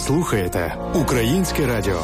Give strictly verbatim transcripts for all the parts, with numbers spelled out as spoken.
слухаєте Українське радіо.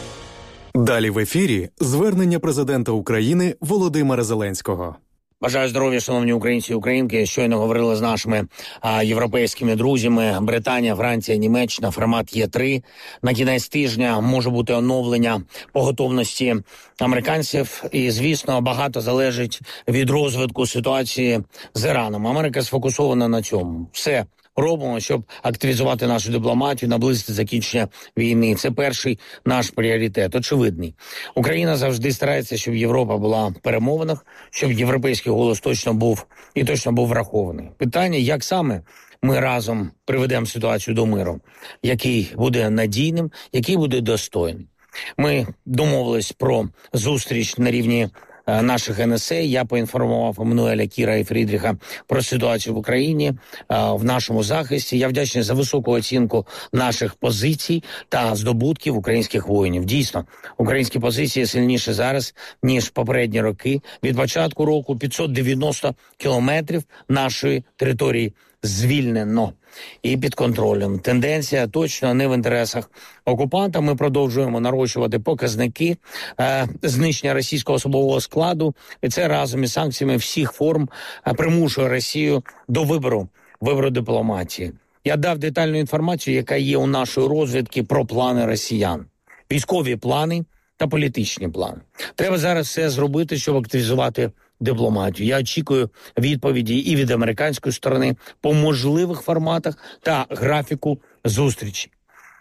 Далі в ефірі звернення президента України Володимира Зеленського. Бажаю здоров'я, шановні українці і українки. Щойно говорили з нашими а, європейськими друзями. Британія, Франція, Німеччина, формат Є три. На кінець тижня може бути оновлення по готовності американців. І, звісно, багато залежить від розвитку ситуації з Іраном. Америка сфокусована на цьому. Все робимо, щоб активізувати нашу дипломатію, наблизити закінчення війни. Це перший наш пріоритет, очевидний. Україна завжди старається, щоб Європа була в перемовинах, щоб європейський голос точно був і точно був врахований. Питання, як саме ми разом приведемо ситуацію до миру, який буде надійним, який буде достойним. Ми домовились про зустріч на рівні наших ен ес ей. Я поінформував Еммануеля, Кіра і Фрідріха про ситуацію в Україні, в нашому захисті. Я вдячний за високу оцінку наших позицій та здобутків українських воїнів. Дійсно, українські позиції сильніші зараз, ніж попередні роки. Від початку року п'ятсот дев'яносто кілометрів нашої території звільнено і під контролем. Тенденція точно не в інтересах окупанта. Ми продовжуємо нарощувати показники е, знищення російського особового складу. І це разом із санкціями всіх форм е, примушує Росію до вибору, вибору дипломатії. Я дав детальну інформацію, яка є у нашої розвідки про плани росіян. Військові плани та політичні плани. Треба зараз все зробити, щоб активізувати дипломатію. Я очікую відповіді і від американської сторони по можливих форматах та графіку зустрічі.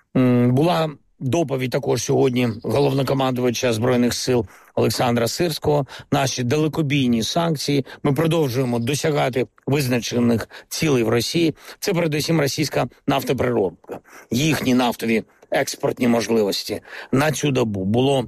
Була доповідь також сьогодні головнокомандувача Збройних сил Олександра Сирського. Наші далекобійні санкції. Ми продовжуємо досягати визначених цілей в Росії. Це передусім російська нафтопереробка. Їхні нафтові експортні можливості на цю добу було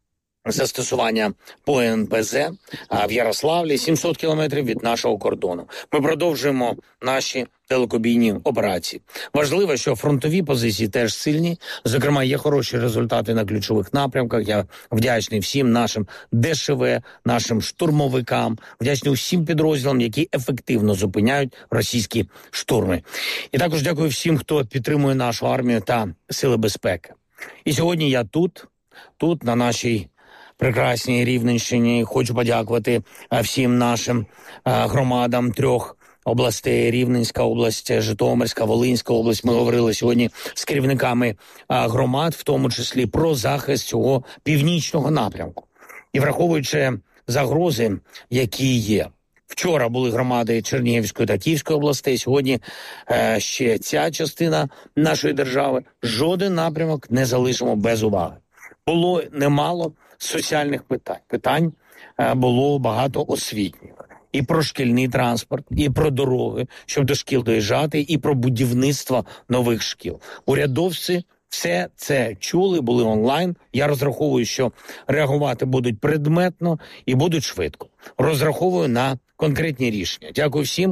застосування по ен пе зе в Ярославлі, сімсот кілометрів від нашого кордону. Ми продовжуємо наші далекобійні операції. Важливо, що фронтові позиції теж сильні. Зокрема, є хороші результати на ключових напрямках. Я вдячний всім нашим де ше ве, нашим штурмовикам, вдячний усім підрозділам, які ефективно зупиняють російські штурми. І також дякую всім, хто підтримує нашу армію та сили безпеки. І сьогодні я тут, тут на нашій прекрасній Рівненщині. Хочу подякувати всім нашим громадам трьох областей: Рівненська область, Житомирська, Волинська область. Ми говорили сьогодні з керівниками громад, в тому числі про захист цього північного напрямку. І враховуючи загрози, які є. Вчора були громади Чернігівської та Київської областей, сьогодні е, ще ця частина нашої держави. Жоден напрямок не залишимо без уваги. Було немало соціальних питань. Питань е, було багато освітніх. І про шкільний транспорт, і про дороги, щоб до шкіл доїжджати, і про будівництво нових шкіл. Урядовці все це чули, були онлайн. Я розраховую, що реагувати будуть предметно і будуть швидко. Розраховую на конкретні рішення. Дякую всім,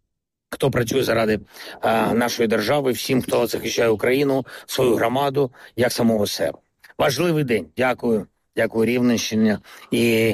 хто працює заради а, нашої держави, всім, хто захищає Україну, свою громаду, як самого себе. Важливий день. Дякую. Дякую, Рівненщина. І,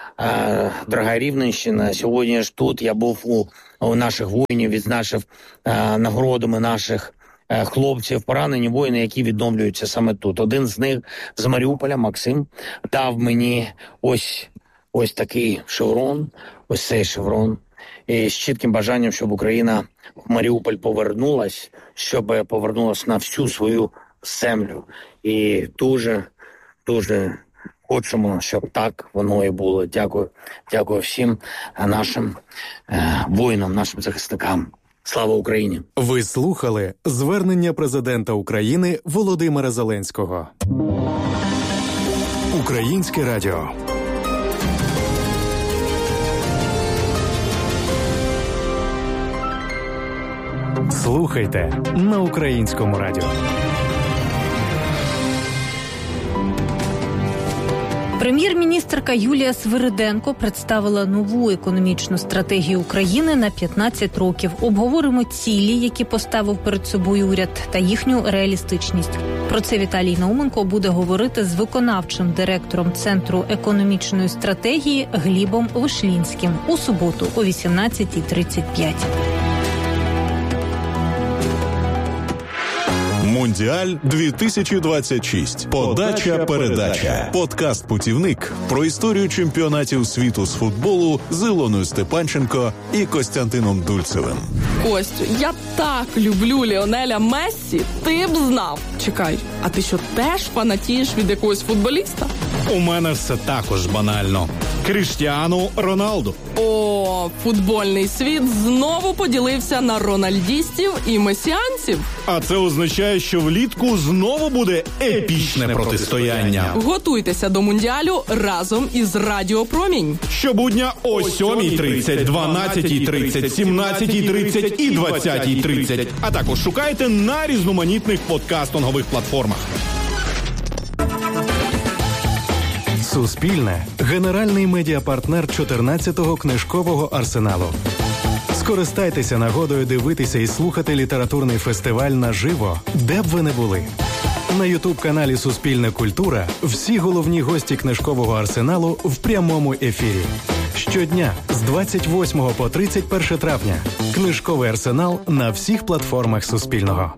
а, дорога Рівненщина, сьогодні ж тут я був у, у наших воїнів, відзначив а, нагородами наших а, хлопців, поранені воїни, які відновлюються саме тут. Один з них з Маріуполя, Максим, дав мені ось, ось такий шеврон, ось цей шеврон. І з чітким бажанням, щоб Україна в Маріуполь повернулась, щоб повернулась на всю свою землю. І дуже, дуже хочемо, щоб так воно і було. Дякую, дякую всім нашим е, воїнам, нашим захисникам. Слава Україні! Ви слухали звернення президента України Володимира Зеленського. Українське радіо. Слухайте на Українському радіо. Прем'єр-міністерка Юлія Свириденко представила нову економічну стратегію України на п'ятнадцять років. Обговоримо цілі, які поставив перед собою уряд, та їхню реалістичність. Про це Віталій Науменко буде говорити з виконавчим директором Центру економічної стратегії Глібом Вишлінським у суботу о вісімнадцята тридцять п'ять. Мундіаль дві тисячі двадцять шість. Подача-передача. Подкаст-путівник про історію чемпіонатів світу з футболу з Ілоною Степанченко і Костянтином Дульцевим. Костю, я так люблю Ліонеля Мессі, ти б знав. Чекай, а ти що, теж фанатієш від якогось футболіста? У мене все також банально. Кріштіану Роналду. О, футбольний світ знову поділився на рональдістів і месіанців. А це означає, що влітку знову буде епічне протистояння. Готуйтеся до Мундіалю разом із Радіо Промінь. Щобудня о сьомій тридцять, дванадцятій тридцять, сімнадцятій тридцять і двадцятій тридцять. А також шукайте на різноманітних подкастингових платформах. Суспільне – генеральний медіапартнер чотирнадцятого книжкового арсеналу. Скористайтеся нагодою дивитися і слухати літературний фестиваль наживо, де б ви не були. На ютуб-каналі «Суспільне культура» всі головні гості книжкового арсеналу в прямому ефірі. Щодня з двадцять восьмого по тридцять перше травня. Книжковий арсенал на всіх платформах Суспільного.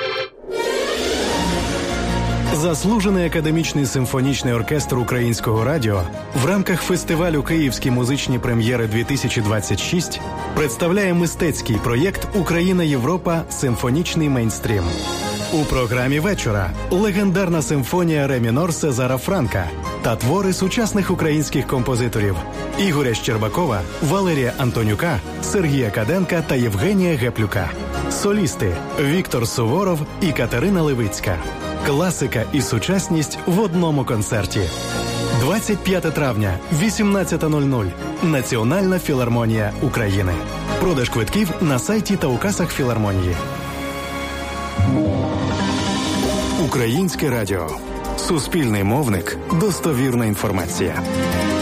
Заслужений академічний симфонічний оркестр Українського радіо в рамках фестивалю «Київські музичні прем'єри-дві тисячі двадцять шість» представляє мистецький проєкт «Україна-Європа. Симфонічний мейнстрім». У програмі вечора легендарна симфонія ре мінор Сезара Франка та твори сучасних українських композиторів Ігоря Щербакова, Валерія Антонюка, Сергія Каденка та Євгенія Геплюка. Солісти Віктор Суворов і Катерина Левицька. Класика і сучасність в одному концерті. двадцять п'яте травня, вісімнадцята нуль нуль. Національна філармонія України. Продаж квитків на сайті та у касах філармонії. Українське радіо. Суспільний мовник. Достовірна інформація.